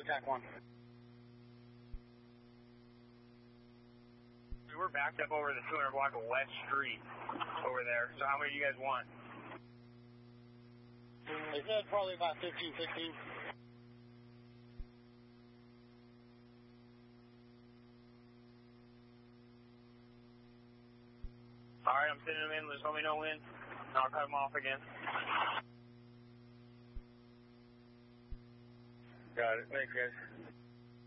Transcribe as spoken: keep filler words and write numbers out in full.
Tac one. We were backed up over the two hundred block of West Street over there. So how many do you guys want? They said probably about fifteen, sixteen. All right, I'm sending them in. Just let me know when, and I'll cut them off again. Got it. Thanks, guys.